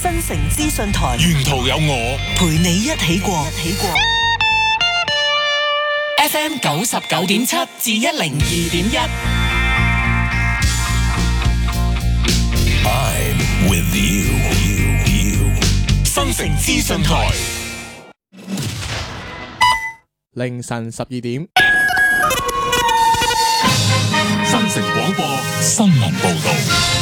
新城資訊台， 沿途有我陪你一起過。 FM 99.7至102.1。 I'm with you。新城資訊台， 凌晨12點。 新城廣播新聞報道。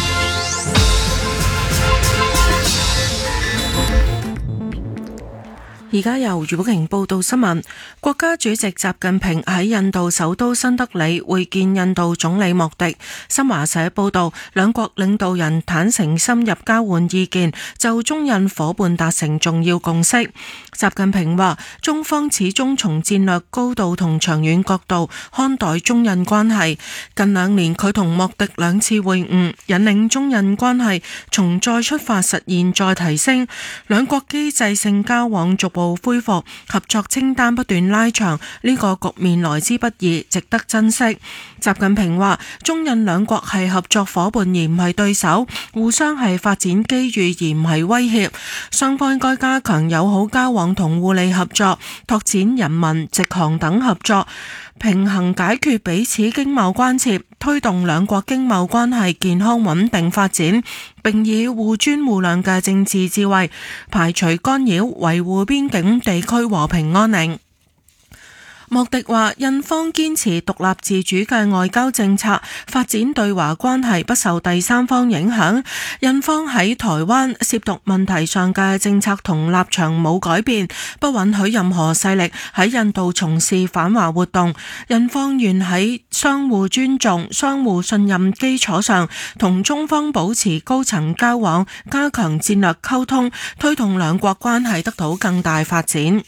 而家由余寶瓊報道新聞。國家主席習近平喺印度首都新德里會見印度總理莫迪。新華社報道，兩國領導人坦誠深入交換意見，就中印伙伴達成重要共識。習近平話，中方始終從戰略高度同長遠角度看待中印關係。近2年佢同莫迪2次會晤，引領中印關係從再出發實現再提升，兩國機制性交往逐步恢復，合作清單不斷拉長，呢個局面來之不易，值得珍惜。習近平話，中印兩國係合作伙伴而唔係對手，互相係發展機遇而唔係威脅，雙方應該加強友好交往同互利合作，拓展人民、直航等合作，平衡解決彼此經貿關切，推動兩國經貿關係健康穩定發展，並以互尊互諒嘅政治智慧排除干擾，維護邊境地區和平安寧。莫迪話，印方堅持獨立自主嘅外交政策，發展對華關係不受第三方影響。印方喺台灣涉獨問題上嘅政策同立場冇改變，不允許任何勢力喺印度從事反華活動。印方願喺相互尊重、相互信任基礎上，同中方保持高層交往，加強戰略溝通，推動兩國關係得到更大發展。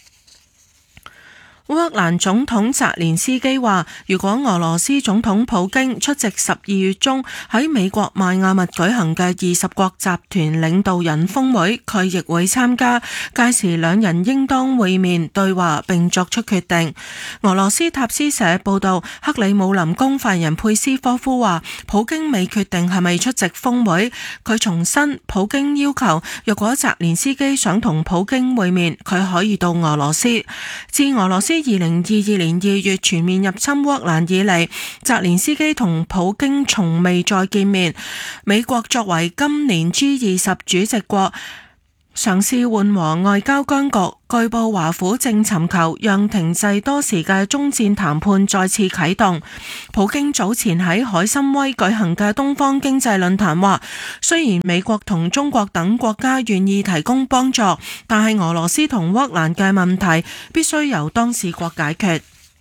烏克蘭總統澤連斯基話，如果俄羅斯總統普京出席12月中喺美國邁阿密舉行嘅20國集團領導人峰會，佢亦會參加，屆時兩人應當會面對話並作出決定。俄羅斯塔斯社報道，克里姆林宮發言人佩斯科夫話，普京未決定係咪出席峰會，佢重申普京要求，若果澤連斯基想同普京會面，佢可以到俄羅斯。自俄羅斯2022年2月全面入侵烏克蘭以嚟，澤連斯基同普京從未再見面。美國作為今年 G20 主席國，嘗試緩和外交僵局。據報華府正尋求讓停滯多時嘅中戰談判再次啟動。普京早前喺海參崴舉行嘅東方經濟論壇話，雖然美國同中國等國家願意提供幫助，但係俄羅斯同烏克蘭嘅問題必須由當事國解決。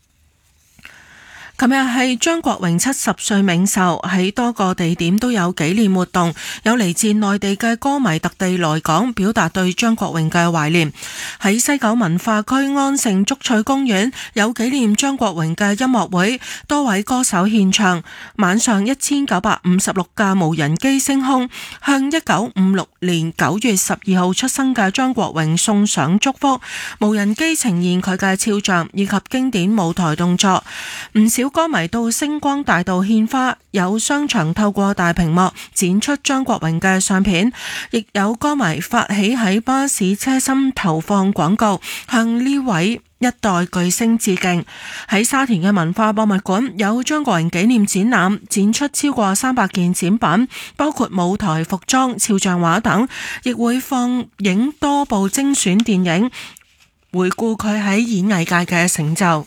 琴日係張國榮70歲冥壽，喺多個地點都有紀念活動，有嚟自內地嘅歌迷特地來港表達對張國榮嘅懷念。喺西九文化區安盛竹翠公園有紀念張國榮嘅音樂會，多位歌手獻唱。晚上1956架無人機升空，向1956年9月12號出生嘅張國榮送上祝福。無人機呈現佢嘅肖像以及經典舞台動作，唔少歌迷到星光大道獻花，有商場透過大屏幕展出張國榮嘅相片，亦有歌迷發起喺巴士車身投放廣告，向呢位一代巨星致敬。喺沙田嘅文化博物館有張國榮紀念展覽，展出超過300件展品，包括舞台服裝、肖像畫等，亦會放映多部精選電影，回顧佢喺演藝界嘅成就。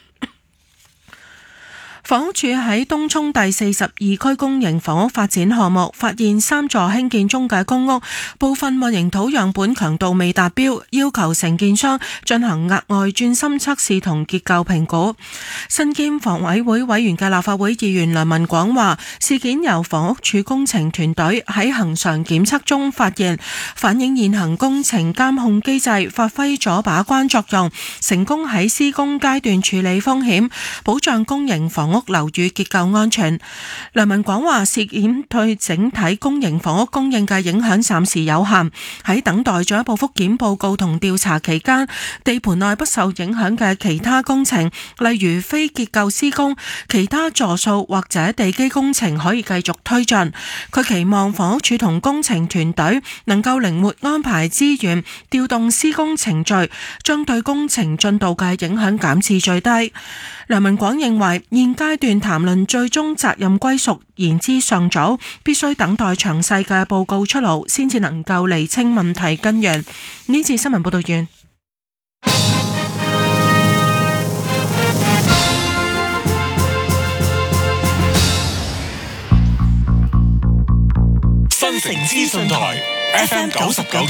房屋署喺東涌第42區公營房屋發展項目發現3座興建中嘅公屋部分混凝土樣本強度未達標，要求承建商進行額外鑽芯測試同結構評估。身兼房委會委員嘅立法會議員梁文廣話，事件由房屋署工程團隊喺恆常檢測中發現，反映現行工程監控機制發揮咗把關作用，成功喺施工階段處理風險，保障公營房屋屋樓宇結構安全。梁文廣話事件對整體公營房屋供應嘅影響暫時有限，喺等待進一步復檢報告同調查期間，地盤內不受影響嘅其他工程，例如非結構施工、其他座數或者地基工程可以繼續推進。佢期望房屋署同工程團隊能夠靈活安排資源，調動施工程序，將對工程進度嘅影響減至最低。梁文廣認為現階段談論最終責任歸屬言之尚早，必須等待詳細嘅報告出爐，先至能夠釐清問題根源。呢次新聞報道完。 新城資訊台 FM 99.7